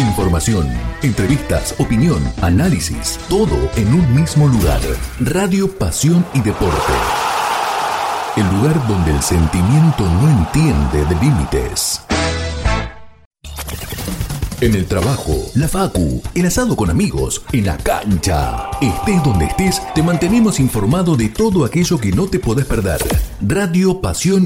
Información, entrevistas, opinión, análisis, todo en un mismo lugar. Radio Pasión y Deporte. El lugar donde el sentimiento no entiende de límites. En el trabajo, la facu, el asado con amigos, en la cancha. Estés donde estés, te mantenemos informado de todo aquello que no te podés perder. Radio Pasión